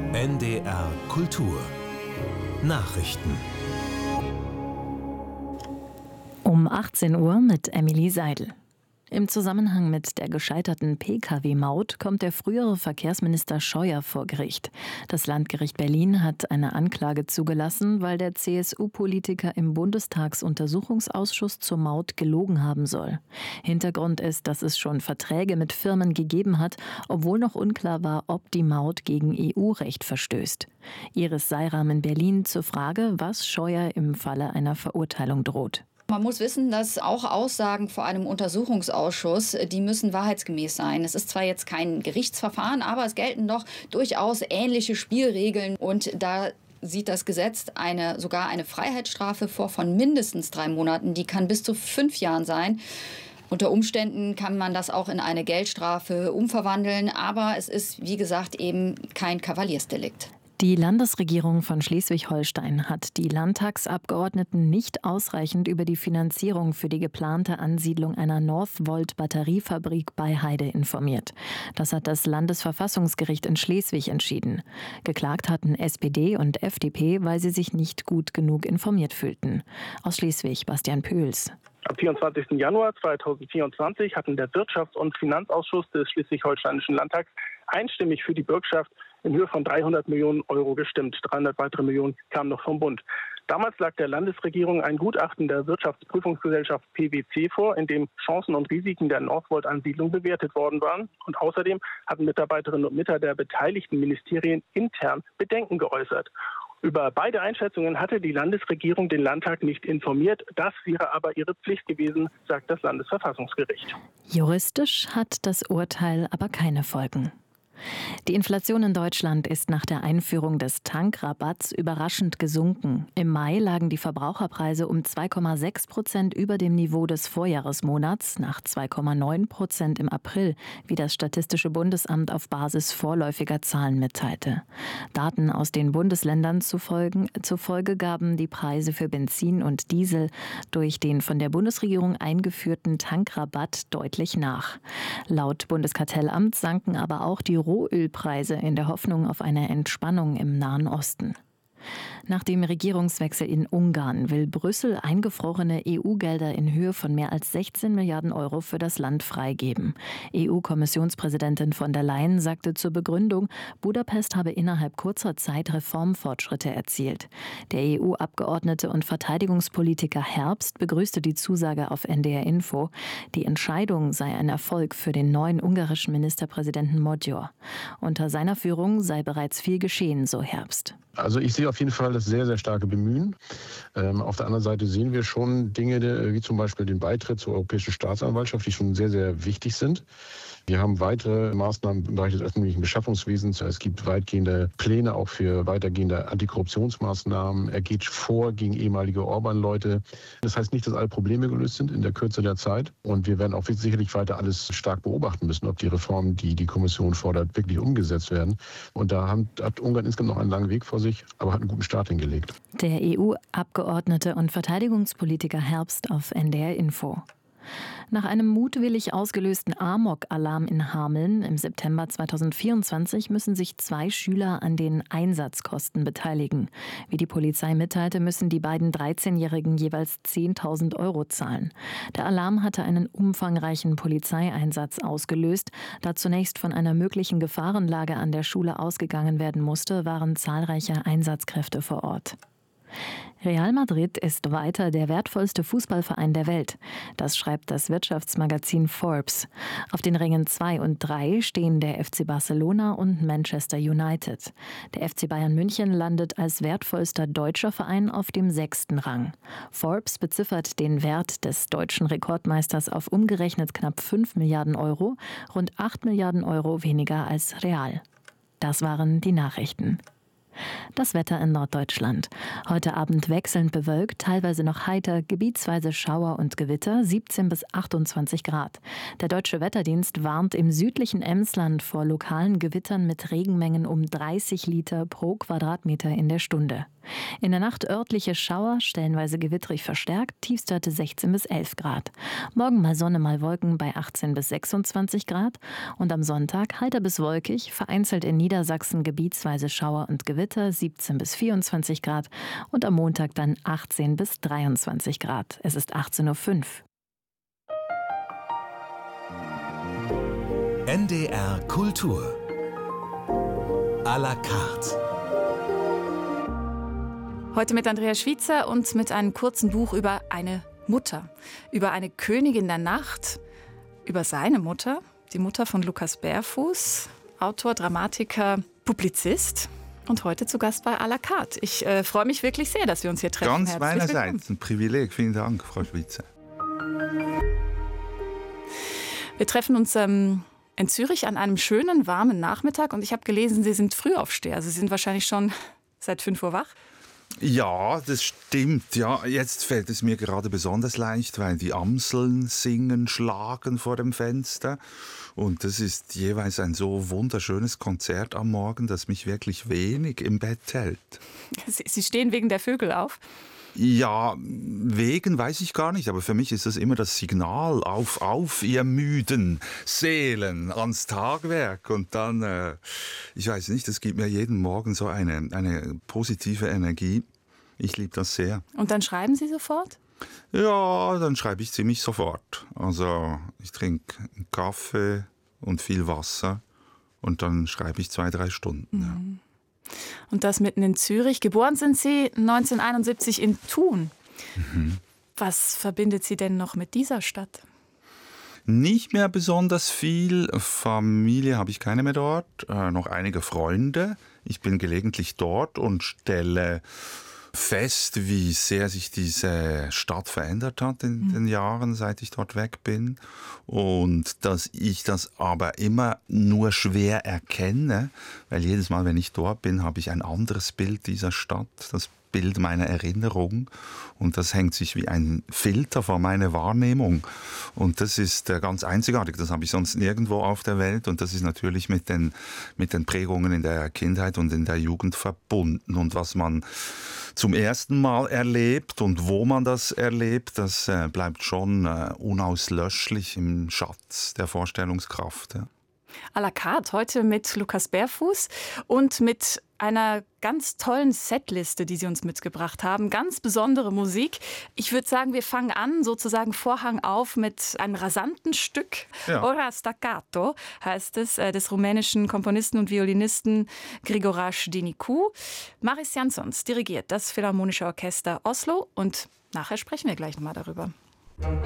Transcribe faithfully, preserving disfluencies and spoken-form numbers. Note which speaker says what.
Speaker 1: N D R Kultur Nachrichten.
Speaker 2: Um achtzehn Uhr mit Emily Seidel. Im Zusammenhang mit der gescheiterten P K W-Maut kommt der frühere Verkehrsminister Scheuer vor Gericht. Das Landgericht Berlin hat eine Anklage zugelassen, weil der C S U-Politiker im Bundestagsuntersuchungsausschuss zur Maut gelogen haben soll. Hintergrund ist, dass es schon Verträge mit Firmen gegeben hat, obwohl noch unklar war, ob die Maut gegen E U-Recht verstößt. Iris Seiram in Berlin zur Frage, was Scheuer im Falle einer Verurteilung droht.
Speaker 3: Man muss wissen, dass auch Aussagen vor einem Untersuchungsausschuss, die müssen wahrheitsgemäß sein. Es ist zwar jetzt kein Gerichtsverfahren, aber es gelten doch durchaus ähnliche Spielregeln. Und da sieht das Gesetz eine, sogar eine Freiheitsstrafe vor von mindestens drei Monaten. Die kann bis zu fünf Jahren sein. Unter Umständen kann man das auch in eine Geldstrafe umverwandeln. Aber es ist, wie gesagt, eben kein Kavaliersdelikt.
Speaker 2: Die Landesregierung von Schleswig-Holstein hat die Landtagsabgeordneten nicht ausreichend über die Finanzierung für die geplante Ansiedlung einer Northvolt-Batteriefabrik bei Heide informiert. Das hat das Landesverfassungsgericht in Schleswig entschieden. Geklagt hatten S P D und F D P, weil sie sich nicht gut genug informiert fühlten. Aus Schleswig, Bastian Pöls.
Speaker 4: Am vierundzwanzigsten Januar zweitausendvierundzwanzig hatten der Wirtschafts- und Finanzausschuss des Schleswig-Holsteinischen Landtags einstimmig für die Bürgschaft in Höhe von dreihundert Millionen Euro gestimmt. dreihundert weitere Millionen kamen noch vom Bund. Damals lag der Landesregierung ein Gutachten der Wirtschaftsprüfungsgesellschaft P W C vor, in dem Chancen und Risiken der Northvolt-Ansiedlung bewertet worden waren. Und außerdem hatten Mitarbeiterinnen und Mitarbeiter der beteiligten Ministerien intern Bedenken geäußert. Über beide Einschätzungen hatte die Landesregierung den Landtag nicht informiert. Das wäre aber ihre Pflicht gewesen, sagt das Landesverfassungsgericht.
Speaker 2: Juristisch hat das Urteil aber keine Folgen. Die Inflation in Deutschland ist nach der Einführung des Tankrabatts überraschend gesunken. Im Mai lagen die Verbraucherpreise um zwei Komma sechs Prozent über dem Niveau des Vorjahresmonats, nach zwei Komma neun Prozent im April, wie das Statistische Bundesamt auf Basis vorläufiger Zahlen mitteilte. Daten aus den Bundesländern zufolge, zufolge gaben die Preise für Benzin und Diesel durch den von der Bundesregierung eingeführten Tankrabatt deutlich nach. Laut Bundeskartellamt sanken aber auch die Rohölpreise in der Hoffnung auf eine Entspannung im Nahen Osten. Nach dem Regierungswechsel in Ungarn will Brüssel eingefrorene E U-Gelder in Höhe von mehr als sechzehn Milliarden Euro für das Land freigeben. E U-Kommissionspräsidentin von der Leyen sagte zur Begründung, Budapest habe innerhalb kurzer Zeit Reformfortschritte erzielt. Der E U-Abgeordnete und Verteidigungspolitiker Herbst begrüßte die Zusage auf N D R Info. Die Entscheidung sei ein Erfolg für den neuen ungarischen Ministerpräsidenten Magyar. Unter seiner Führung sei bereits viel geschehen, so Herbst.
Speaker 5: Also ich sehe auf jeden Fall das sehr, sehr starke Bemühen. Ähm, auf der anderen Seite sehen wir schon Dinge, wie zum Beispiel den Beitritt zur Europäischen Staatsanwaltschaft, die schon sehr, sehr wichtig sind. Wir haben weitere Maßnahmen im Bereich des öffentlichen Beschaffungswesens. Es gibt weitgehende Pläne auch für weitergehende Antikorruptionsmaßnahmen. Er geht vor gegen ehemalige Orban-Leute. Das heißt nicht, dass alle Probleme gelöst sind in der Kürze der Zeit. Und wir werden auch sicherlich weiter alles stark beobachten müssen, ob die Reformen, die die Kommission fordert, wirklich umgesetzt werden. Und da hat Ungarn insgesamt noch einen langen Weg vor sich, aber hat einen guten Start hingelegt.
Speaker 2: Der E U-Abgeordnete und Verteidigungspolitiker Herbst auf N D R Info. Nach einem mutwillig ausgelösten Amok-Alarm in Hameln im September zweitausendvierundzwanzig müssen sich zwei Schüler an den Einsatzkosten beteiligen. Wie die Polizei mitteilte, müssen die beiden dreizehnjährigen jeweils zehntausend Euro zahlen. Der Alarm hatte einen umfangreichen Polizeieinsatz ausgelöst. Da zunächst von einer möglichen Gefahrenlage an der Schule ausgegangen werden musste, waren zahlreiche Einsatzkräfte vor Ort. Real Madrid ist weiter der wertvollste Fußballverein der Welt. Das schreibt das Wirtschaftsmagazin Forbes. Auf den Rängen zwei und drei stehen der F C Barcelona und Manchester United. Der F C Bayern München landet als wertvollster deutscher Verein auf dem sechsten Rang. Forbes beziffert den Wert des deutschen Rekordmeisters auf umgerechnet knapp fünf Milliarden Euro, rund acht Milliarden Euro weniger als Real. Das waren die Nachrichten. Das Wetter in Norddeutschland. Heute Abend wechselnd bewölkt, teilweise noch heiter, gebietsweise Schauer und Gewitter, siebzehn bis achtundzwanzig Grad. Der Deutsche Wetterdienst warnt im südlichen Emsland vor lokalen Gewittern mit Regenmengen um dreißig Liter pro Quadratmeter in der Stunde. In der Nacht örtliche Schauer, stellenweise gewittrig verstärkt, Tiefstwerte sechzehn bis elf Grad. Morgen mal Sonne, mal Wolken bei achtzehn bis sechsundzwanzig Grad. Und am Sonntag heiter bis wolkig, vereinzelt in Niedersachsen gebietsweise Schauer und Gewitter, siebzehn bis vierundzwanzig Grad. Und am Montag dann achtzehn bis dreiundzwanzig Grad. Es ist achtzehn Uhr fünf.
Speaker 1: N D R Kultur à la carte.
Speaker 6: Heute mit Andrea Schwiezer und mit einem kurzen Buch über eine Mutter. Über eine Königin der Nacht, über seine Mutter, die Mutter von Lukas Bärfuß, Autor, Dramatiker, Publizist und heute zu Gast bei à la carte. Ich äh, freue mich wirklich sehr, dass wir uns hier treffen.
Speaker 7: Ganz
Speaker 6: Herzlich
Speaker 7: meinerseits,
Speaker 6: willkommen.
Speaker 7: ein Privileg. Vielen Dank, Frau Schweizer.
Speaker 6: Wir treffen uns ähm, in Zürich an einem schönen, warmen Nachmittag und ich habe gelesen, Sie sind Frühaufsteher. Also Sie sind wahrscheinlich schon seit fünf Uhr wach.
Speaker 7: Ja, das stimmt. Ja, jetzt fällt es mir gerade besonders leicht, weil die Amseln singen, schlagen vor dem Fenster. Und das ist jeweils ein so wunderschönes Konzert am Morgen, das mich wirklich wenig im Bett hält.
Speaker 6: Sie stehen wegen der Vögel auf?
Speaker 7: Ja, wegen weiß ich gar nicht, aber für mich ist das immer das Signal, auf, auf, ihr müden Seelen, ans Tagwerk. Und dann, äh, ich weiß nicht, das gibt mir jeden Morgen so eine, eine positive Energie. Ich liebe das sehr.
Speaker 6: Und dann schreiben Sie sofort?
Speaker 7: Ja, dann schreibe ich ziemlich sofort. Also ich trinke einen Kaffee und viel Wasser und dann schreibe ich zwei, drei Stunden. Ja.
Speaker 6: Mhm. Und das mitten in Zürich. Geboren sind Sie neunzehnhunderteinundsiebzig in Thun.
Speaker 7: Mhm.
Speaker 6: Was verbindet Sie denn noch mit dieser Stadt?
Speaker 7: Nicht mehr besonders viel. Familie habe ich keine mehr dort. Äh, noch einige Freunde. Ich bin gelegentlich dort und stelle fest, wie sehr sich diese Stadt verändert hat in den Jahren, seit ich dort weg bin. Und dass ich das aber immer nur schwer erkenne, weil jedes Mal, wenn ich dort bin, habe ich ein anderes Bild dieser Stadt, das Bild meiner Erinnerung. Und das hängt sich wie ein Filter vor meine Wahrnehmung. Und das ist ganz einzigartig. Das habe ich sonst nirgendwo auf der Welt. Und das ist natürlich mit den, mit den Prägungen in der Kindheit und in der Jugend verbunden. Und was man zum ersten Mal erlebt und wo man das erlebt, das äh, bleibt schon äh, unauslöschlich im Schatz der Vorstellungskraft. Ja.
Speaker 6: À la carte heute mit Lukas Bärfuß und mit einer ganz tollen Setliste, die Sie uns mitgebracht haben. Ganz besondere Musik. Ich würde sagen, wir fangen an, sozusagen Vorhang auf mit einem rasanten Stück.
Speaker 7: Ja.
Speaker 6: Ora Staccato heißt es, äh, des rumänischen Komponisten und Violinisten Grigoras Dinicu. Maris Jansons dirigiert das Philharmonische Orchester Oslo und nachher sprechen wir gleich nochmal darüber.